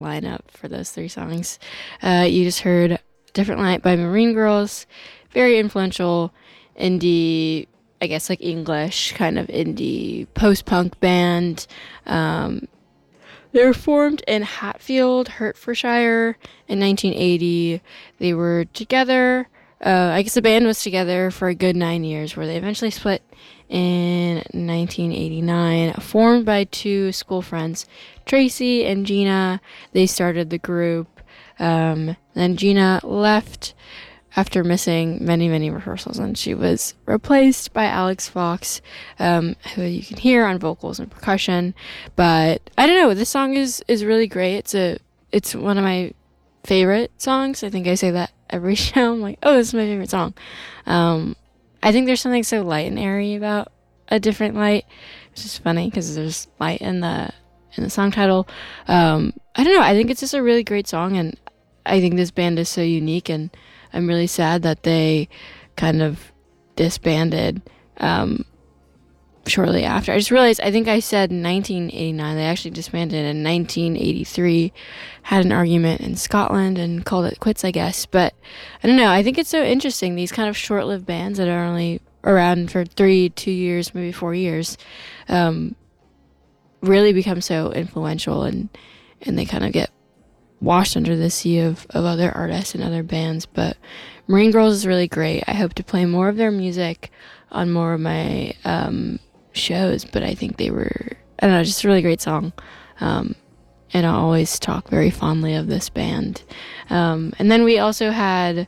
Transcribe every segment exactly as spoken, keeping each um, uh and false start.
lineup for those three songs. Uh, you just heard Different Light by Marine Girls, very influential indie, I guess like English kind of indie post-punk band. Um, they were formed in Hatfield, Hertfordshire in nineteen eighty. They were together, uh, I guess the band was together for a good nine years, where they eventually split in nineteen eighty-nine. Formed by two school friends, Tracy and Gina. They started the group. Um, then Gina left after missing many, many rehearsals, and she was replaced by Alex Fox, um, who you can hear on vocals and percussion. But I don't know, this song is, is really great. It's a it's one of my favorite songs. I think I say that every show. I'm like, oh, this is my favorite song. Um, I think there's something so light and airy about A Different Light, which is funny because there's light in the in the song title. Um, I don't know. I think it's just a really great song, and I think this band is so unique, and I'm really sad that they kind of disbanded um, shortly after. I just realized, I think I said nineteen eighty-nine. They actually disbanded in nineteen eighty-three, had an argument in Scotland and called it quits, I guess. But I don't know. I think it's so interesting, these kind of short-lived bands that are only around for three, two years, maybe four years, um, really become so influential, and, and they kind of get washed under the sea of, of other artists and other bands. But Marine Girls is really great. I hope to play more of their music on more of my um, shows, but I think they were, I don't know, just a really great song. Um, and I always talk very fondly of this band. Um, and then we also had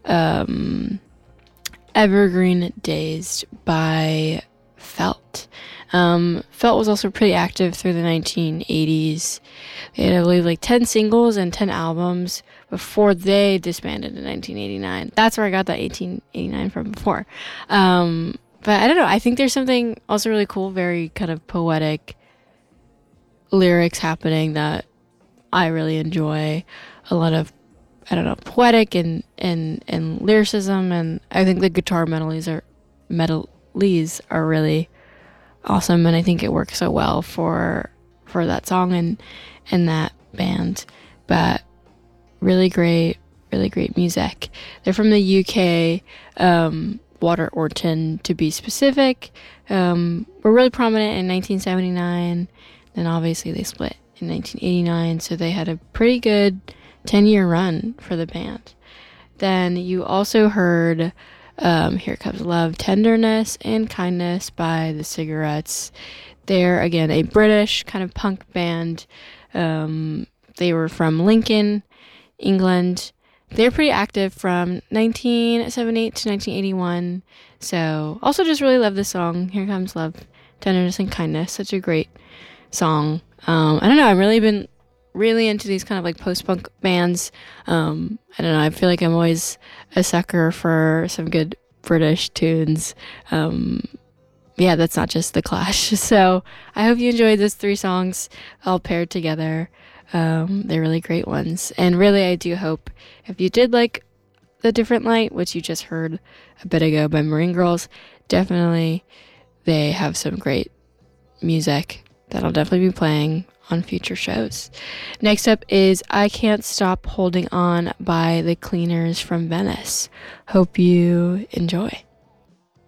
um, Evergreen Days by Felt. Um, Felt was also pretty active through the nineteen eighties. They had, I believe, like ten singles and ten albums before they disbanded in nineteen eighty-nine. That's where I got that eighteen eighty-nine from before. Um, but I don't know. I think there's something also really cool, very kind of poetic lyrics happening that I really enjoy. A lot of, I don't know, poetic and, and, and lyricism, and I think the guitar melodies are, melodies are really awesome, and I think it works so well for for that song and and that band. But really great, really great music. They're from the U K, um, Water Orton to be specific. Um, were really prominent in nineteen seventy-nine. Then obviously they split in nineteen eighty-nine, so they had a pretty good ten-year run for the band. Then you also heard Um, Here Comes Love, Tenderness, and Kindness by The Cigarettes. They're, again, a British kind of punk band. Um, they were from Lincoln, England. They're pretty active from nineteen seventy-eight to nineteen eighty-one. So, also just really love this song, Here Comes Love, Tenderness, and Kindness. Such a great song. Um, I don't know, I've really been really into these kind of like post-punk bands. Um, I don't know, I feel like I'm always a sucker for some good British tunes. Um, yeah, that's not just The Clash. So I hope you enjoyed those three songs all paired together. Um, they're really great ones. And really, I do hope if you did like The Different Light, which you just heard a bit ago by Marine Girls, definitely they have some great music that I'll definitely be playing on future shows. Next up is I Can't Stop Holding On by The Cleaners from Venice. Hope you enjoy.